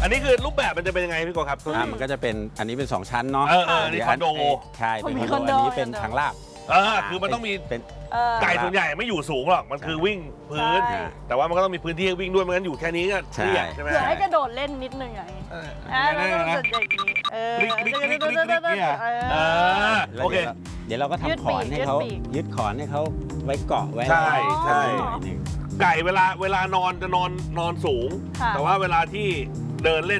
อันนี้คือรูปแบบมันจะเป็นยังไงพี่โกครับมันก็จะเป็นอันนี้เป็น2ชั้นเนาะนี่คอนโดใช่เป็นคอนโดอันนี้เป็นทางลาดคือมันต้องมีเป็นไก่ส่วนใหญ่ไม่อยู่สูงหรอกมันคือวิ่งพื้นแต่ว่ามันก็ต้องมีพื้นที่ให้วิ่งด้วยไม่งั้นอยู่แค่นี้ก็เครียดใช่ไหมเผื่อให้กระโดดเล่นนิดนึงไงแล้วก็จะอย่างนี้โอเคเดี๋ยวเราก็ทำขอนให้เขายึดขอนให้เขาไว้เกาะไว้ใช่หน่อยนึงไก่เวลานอนจะนอนสูงแต่ว่าเวลาที่เดินเล่น